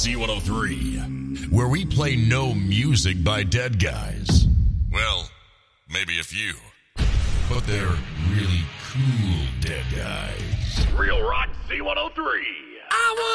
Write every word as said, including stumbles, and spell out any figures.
C one oh three, where we play no music by dead guys. Well, maybe a few. But they're really cool dead guys. Real Rock C one oh three. I want